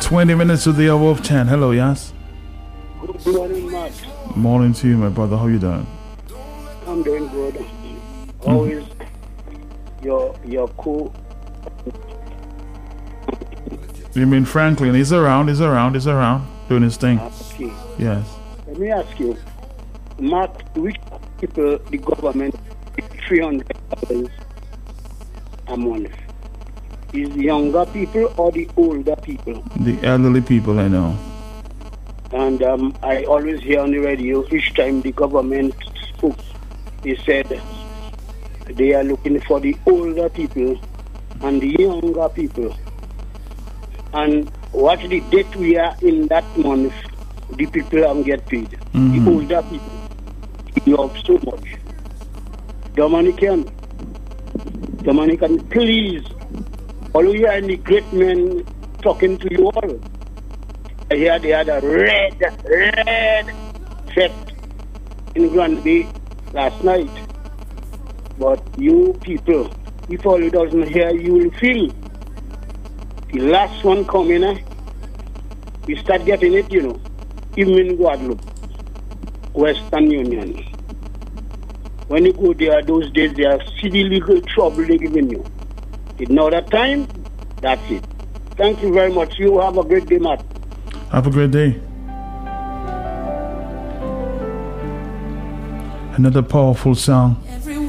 20 minutes to the hour of 10. Hello, yes? Good morning, Matt. Morning to you, my brother. How you doing? I'm doing good. Always your co. You mean Franklin? He's around, doing his thing. Okay. Yes. Let me ask you, Matt, which people the government $300 a month? Is the younger people or the older people? The elderly people, I know. And I always hear on the radio, each time the government spoke, they said they are looking for the older people and the younger people. And what the date we are in that month, the people get paid. Mm-hmm. The older people, you have so much. Dominican, please, all you are the great men talking to you all. I hear they had a red fest in Granby last night. But you people, if all you doesn't hear, you will feel. The last one coming, we start getting it, even in Guadeloupe, Western Union. When you go there, those days, they are city legal trouble they're giving you. It's not that time, that's it. Thank you very much. You have a great day, Matt. Have a great day. Another powerful song